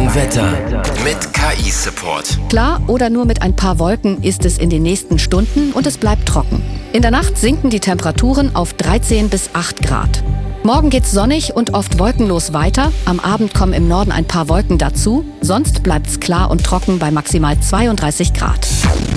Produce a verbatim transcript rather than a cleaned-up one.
Wetter mit K I-Support. Klar oder nur mit ein paar Wolken ist es in den nächsten Stunden und es bleibt trocken. In der Nacht sinken die Temperaturen auf dreizehn bis acht Grad. Morgen geht's sonnig und oft wolkenlos weiter. Am Abend kommen im Norden ein paar Wolken dazu. Sonst bleibt's klar und trocken bei maximal zweiunddreißig Grad.